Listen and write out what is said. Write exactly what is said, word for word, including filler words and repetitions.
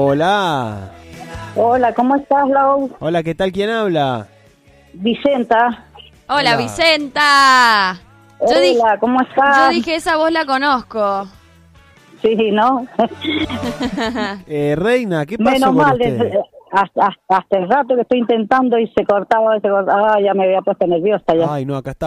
Hola. Hola, ¿cómo estás, Lau? Hola, ¿qué tal? ¿Quién habla? Vicenta. Hola, Hola. Vicenta. Yo Hola, dije, ¿cómo estás? yo dije, esa voz la conozco. Sí, ¿no? Eh, Reina, ¿qué pasó Menos con mal, usted? desde- hasta, hasta, hasta el rato que estoy intentando y se cortaba, se cortaba, ah, ya me había puesto nerviosa ya. Ay, no, acá está.